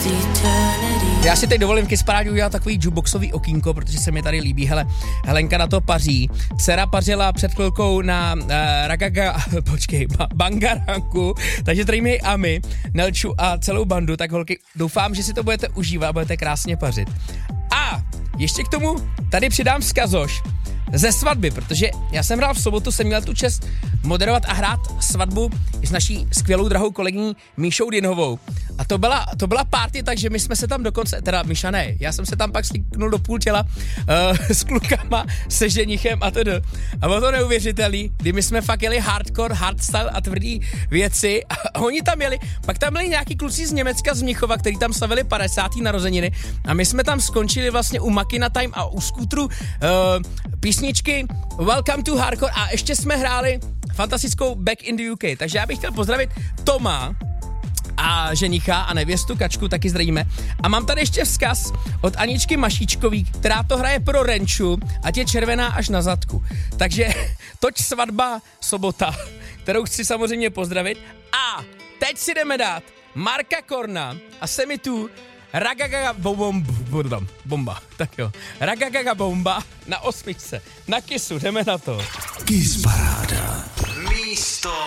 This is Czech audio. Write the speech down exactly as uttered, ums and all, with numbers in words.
Já si teď dovolím Kiss Parádu udělat takový jukeboxový okýnko, protože se mi tady líbí. Hele, Helenka na to paří. Dcera pařila před chvilkou na uh, Ragaga, počkej, ba, Bangaranku, takže tady mi Ami, Nelču a celou bandu, tak holky, doufám, že si to budete užívat a budete krásně pařit. A ještě k tomu tady přidám vzkazoš ze svatby, protože já jsem hrál v sobotu, jsem měl tu čest moderovat a hrát svatbu s naší skvělou drahou kolegyní Míšou Dinhovou. A to byla, to byla party, takže my jsme se tam dokonce, teda Míša ne, já jsem se tam pak slíknul do půl těla uh, s klukama, se ženichem a tedy. A bylo to neuvěřitelný, kdy my jsme fakt jeli hardcore, hardstyle a tvrdý věci a oni tam jeli, pak tam byli nějaký kluci z Německa, z Mnichova, který tam slavili padesátý narozeniny a my jsme tam skončili vlastně u Makina Time a u skútru uh, písničky Welcome to Hardcore a ještě jsme hráli fantastickou Back in the U K, takže já bych chtěl pozdravit Toma a ženicha a nevěstu Kačku, taky zdravíme. A mám tady ještě vzkaz od Aničky Mašíčkový, která to hraje pro Renču, ať je červená až na zadku. Takže toť svatba sobota, kterou chci samozřejmě pozdravit. A teď si jdeme dát Marka Korna a Semitu Ragagaga bomba. bomba. Tak jo. Ragagaga bomba na osmičce. Na Kissu, jdeme na to. Kiss Paráda. Místo